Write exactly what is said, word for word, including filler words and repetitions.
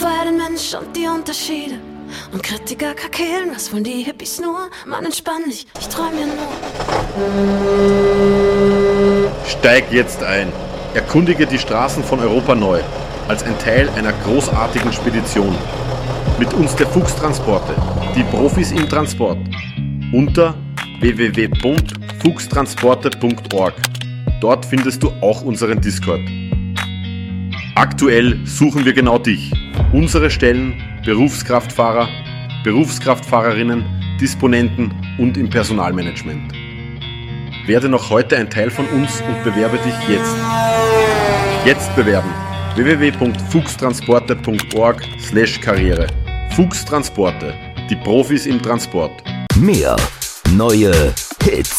feier den Mensch und die Unterschiede. Und Kritiker kakelen, was wollen die Hippies nur? Mann, entspann dich, ich träum ja nur. Steig jetzt ein. Erkundige die Straßen von Europa neu. Als ein Teil einer großartigen Spedition. Mit uns der Fuchs-Transporte, die Profis im Transport. Unter w w w punkt fuchstransporte punkt org. Dort findest du auch unseren Discord. Aktuell suchen wir genau dich. Unsere Stellen Berufskraftfahrer, Berufskraftfahrerinnen, Disponenten und im Personalmanagement. Werde noch heute ein Teil von uns und bewerbe dich jetzt. Jetzt bewerben. w w w punkt fuchstransporte punkt org slash karriere. Fuchs Transporte, die Profis im Transport. Mehr neue Hits.